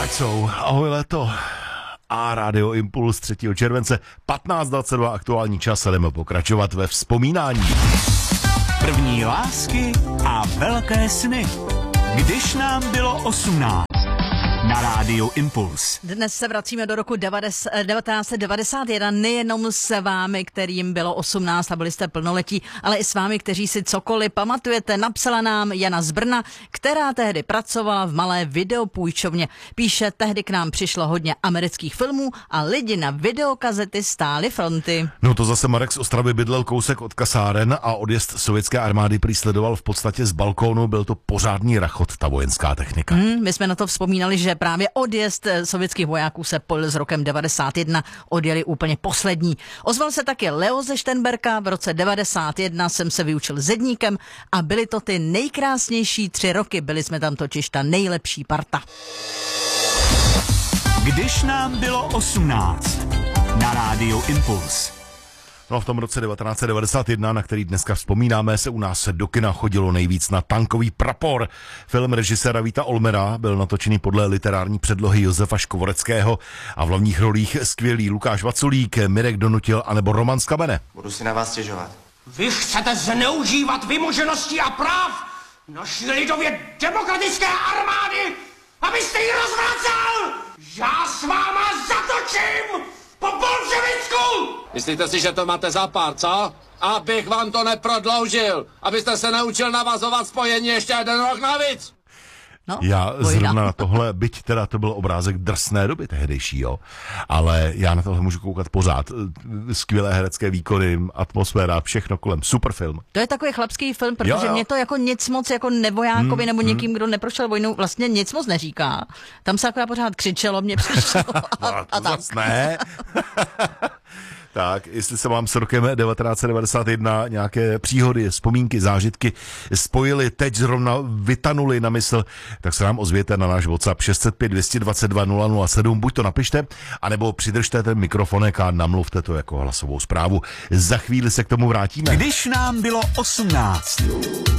Ať jsou. Ahoj léto. A Radio Impuls 3. července 15:22 aktuální čas a jdeme pokračovat ve vzpomínání. První lásky a velké sny. Když nám bylo 18. Na Rádiu Impuls. Dnes se vracíme do roku 1991 nejenom s vámi, kterým bylo 18 a byli jste plnoletí, ale i s vámi, kteří si cokoliv pamatujete. Napsala nám Jana z Brna, která tehdy pracovala v malé videopůjčovně. Píše, tehdy k nám přišlo hodně amerických filmů a lidi na videokazety stáli fronty. No to zase Marek z Ostravy bydlel kousek od kasáren a odjezd sovětské armády prý sledoval v podstatě z balkónu. Byl to pořádný rachot, ta vojenská technika. My jsme na to vzpomínali, že právě odjezd sovětských vojáků se pojil s rokem 91, odjeli úplně poslední. Ozval se taky Leo ze Štenberka, v roce 91 jsem se vyučil zedníkem a byly to ty nejkrásnější 3 roky, byli jsme tam totiž ta nejlepší parta. Když nám bylo 18. Na Rádiu Impuls. No v tom roce 1991, na který dneska vzpomínáme, se u nás do kina chodilo nejvíc na Tankový prapor. Film režiséra Víta Olmera byl natočený podle literární předlohy Josefa Škvoreckého a v hlavních rolích skvělý Lukáš Vaculík, Mirek Donutil anebo Roman z Kamene. Budu si na vás stěžovat. Vy chcete zneužívat vymožeností a práv naší lidově demokratické armády, abyste ji rozvracel! Já s váma zatočím! Po bolševicku! Myslíte si, že to máte za pár, co? Abych vám to neprodloužil, abyste se naučil navazovat spojení ještě 1 rok navíc. No, Já zrovna na tohle, byť teda to byl obrázek drsné doby tehdejší, jo, ale já na tohle můžu koukat pořád. Skvělé herecké výkony, atmosféra, všechno kolem, super film. To je takový chlapský film, protože mě to jako nic moc jako nevojákovi nebo někým, kdo neprošel vojnou, vlastně nic moc neříká. Tam se akorát pořád křičelo, mě přišlo a tak. Ne. Tak, jestli se vám s rokem 1991 nějaké příhody, vzpomínky, zážitky spojily, teď zrovna vytanuli na mysl, tak se nám ozvěte na náš WhatsApp 605 222 007, buď to napište, anebo přidržte ten mikrofonek a namluvte to jako hlasovou zprávu. Za chvíli se k tomu vrátíme. Když nám bylo 18.